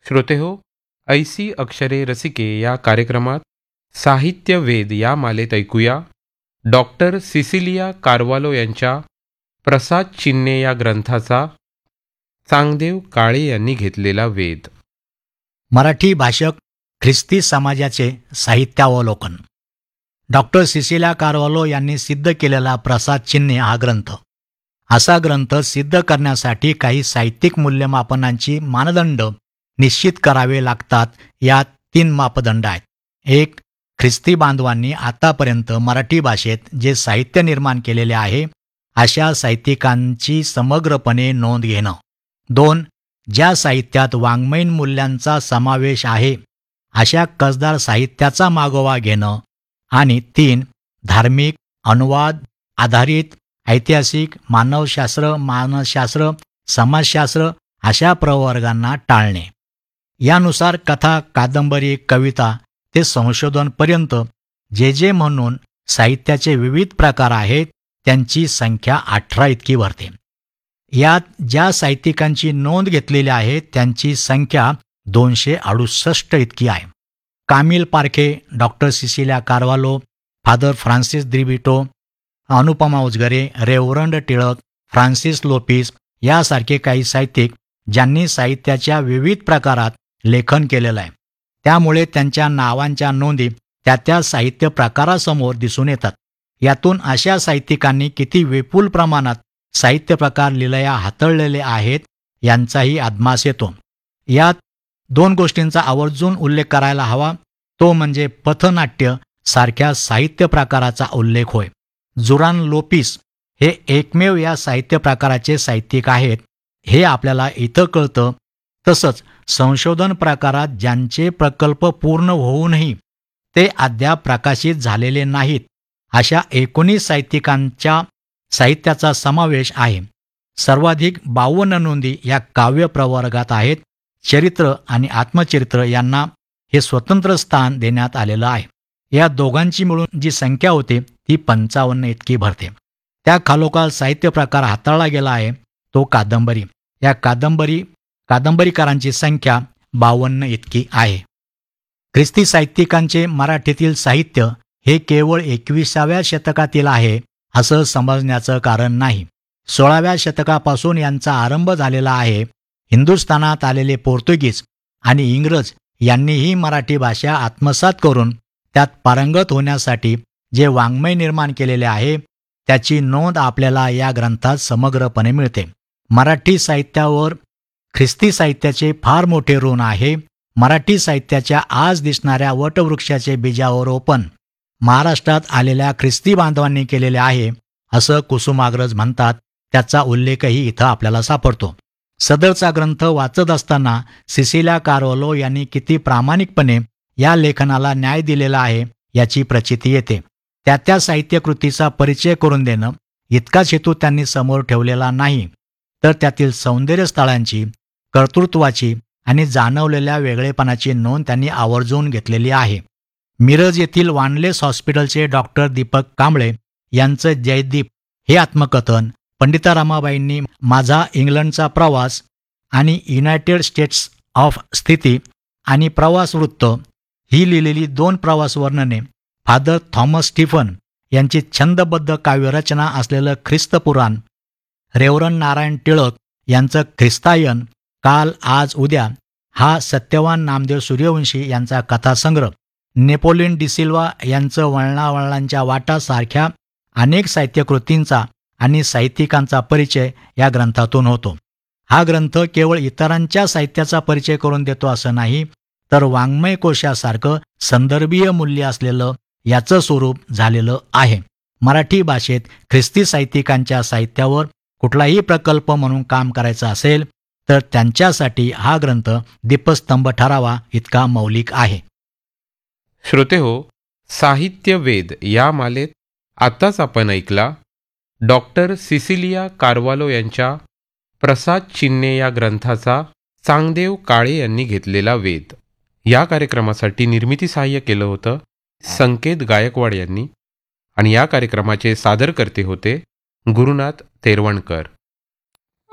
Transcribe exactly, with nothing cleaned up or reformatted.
श्रोतेहो, ऐसी अक्षरे रसिके या कार्यक्रमात साहित्य वेद या मालेत ऐकूया डॉक्टर सिसिलिया कारवालो यांच्या प्रसाद चिन्हे या ग्रंथाचा चांगदेव काळे यांनी घेतलेला वेध. मराठी भाषक ख्रिस्ती समाजाचे साहित्यावलोकन. डॉक्टर सिसिलिया कारवालो यांनी सिद्ध केलेला प्रसाद चिन्हे हा ग्रंथ. असा ग्रंथ सिद्ध करण्यासाठी काही साहित्यिक मूल्यमापनांची मानदंड निश्चित करावे लागतात. यात तीन मापदंड आहेत. एक, ख्रिस्ती बांधवांनी आतापर्यंत मराठी भाषेत जे साहित्य निर्माण केलेले आहे अशा साहित्यिकांची समग्रपणे नोंद घेणं. दोन, ज्या साहित्यात वाङ्मयीन मूल्यांचा समावेश आहे अशा कसदार साहित्याचा मागोवा घेणं. आणि तीन, धार्मिक, अनुवाद आधारित, ऐतिहासिक, मानवशास्त्र, मानसशास्त्र, समाजशास्त्र अशा प्रवर्गांना टाळणे. यानुसार कथा, कादंबरी, कविता ते संशोधनपर्यंत जे जे म्हणून साहित्याचे विविध प्रकार आहेत त्यांची संख्या अठरा इतकी भरते. यात ज्या साहित्यिकांची नोंद घेतलेली आहे त्यांची संख्या दोनशे अडुसष्ट इतकी आहे. कामिल Parkhe, doctor Sicilia Carvalho, father Francis Dibrito, Anupama Ujgare, reverend Tilak, Francis Lopes यासारखे काही साहित्यिक ज्यांनी साहित्याच्या विविध प्रकारात लेखन केलेलं आहे. त्यामुळे त्यांच्या नावांच्या नोंदी त्या त्या साहित्य प्रकारासमोर दिसून येतात. यातून अशा साहित्यिकांनी किती विपुल प्रमाणात साहित्य प्रकार लिलया हाताळलेले आहेत यांचाही अदमास येतो. यात दोन गोष्टींचा आवर्जून उल्लेख करायला हवा, तो म्हणजे पथनाट्य सारख्या साहित्य प्रकाराचा उल्लेख होय. जुरान लोपिस हे एकमेव या साहित्य प्रकाराचे साहित्यिक आहेत हे आपल्याला इथं कळतं. तसंच संशोधन प्रकारात ज्यांचे प्रकल्प पूर्ण होऊनही ते अद्याप प्रकाशित झालेले नाहीत अशा एकोणीस साहित्यिकांच्या साहित्याचा समावेश आहे. सर्वाधिक बावन्न नोंदी या काव्य प्रवर्गात आहेत. चरित्र आणि आत्मचरित्र यांना हे स्वतंत्र स्थान देण्यात आलेलं आहे. या दोघांची मिळून जी संख्या होते ती पंचावन्न इतकी भरते. त्या खालोखाल साहित्य प्रकार हाताळला गेला आहे तो कादंबरी. या कादंबरी कादंबरीकारांची संख्या बावन्न इतकी आहे. ख्रिस्ती साहित्यिकांचे मराठीतील साहित्य हे केवळ एकविसाव्या शतकातील आहे असं समजण्याचं कारण नाही. सोळाव्या शतकापासून यांचा आरंभ झालेला आहे. हिंदुस्थानात आलेले पोर्तुगीज आणि इंग्रज यांनीही मराठी भाषा आत्मसात करून त्यात पारंगत होण्यासाठी जे वाङ्मय निर्माण केलेले आहे त्याची नोंद आपल्याला या ग्रंथात समग्रपणे मिळते. मराठी साहित्यावर ख्रिस्ती साहित्याचे फार मोठे ऋण आहे. मराठी साहित्याच्या आज दिसणाऱ्या वटवृक्षाचे बीजावरोपण महाराष्ट्रात आलेल्या ख्रिस्ती बांधवांनी केलेले आहे असं कुसुमाग्रज म्हणतात. त्याचा उल्लेखही इथं आपल्याला सापडतो. सदरचा ग्रंथ वाचत असताना सिसिलिया कारवालो यांनी किती प्रामाणिकपणे या लेखनाला न्याय दिलेला आहे याची प्रचिती येते. त्या त्या साहित्यकृतीचा परिचय करून देणं इतकाच हेतू त्यांनी समोर ठेवलेला नाही, तर त्यातील सौंदर्य स्थळांची, कर्तृत्वाची आणि जाणवलेल्या वेगळेपणाची नोंद त्यांनी आवर्जून घेतलेली आहे. मिरज येथील वानलेस हॉस्पिटलचे डॉक्टर दीपक कांबळे यांचं जयदीप हे आत्मकथन, पंडिता रमाबाईंनी माझा इंग्लंडचा प्रवास आणि युनायटेड स्टेट्स ऑफ स्थिती आणि प्रवास वृत्त ही लिहिलेली दोन प्रवास वर्णने, फादर थॉमस स्टीफन यांची छंदबद्ध काव्यरचना असलेलं ख्रिस्त पुराण, रेव्हरंड नारायण टिळक यांचं ख्रिस्तायन काल आज उद्या हा सत्यवान नामदेव सूर्यवंशी यांचा कथासंग्रह, नेपोलियन डिसिल्वा यांचं वळणावळणांच्या वाटा सारख्या अनेक साहित्यकृतींचा आणि साहित्यिकांचा परिचय या ग्रंथातून होतो. हा ग्रंथ केवळ इतरांच्या साहित्याचा परिचय करून देतो असं नाही, तर वाङ्मय कोशासारखं संदर्भीय मूल्य असलेलं याचं स्वरूप झालेलं आहे. मराठी भाषेत ख्रिस्ती साहित्यिकांच्या साहित्यावर कुठलाही प्रकल्प म्हणून काम करायचं असेल तर त्यांच्यासाठी हा ग्रंथ दीपस्तंभ ठरावा इतका मौलिक आहे. श्रोतेहो, साहित्य वेद या मालेत आताच आपण ऐकला डॉक्टर सिसिलिया कारवालो यांच्या प्रसाद चिन्हे या ग्रंथाचा चांगदेव काळे यांनी घेतलेला वेध. या कार्यक्रमासाठी निर्मिती सहाय्य केलं होतं संकेत गायकवाड यांनी आणि या कार्यक्रमाचे सादरकर्ते होते गुरुनाथ तेरवणकर.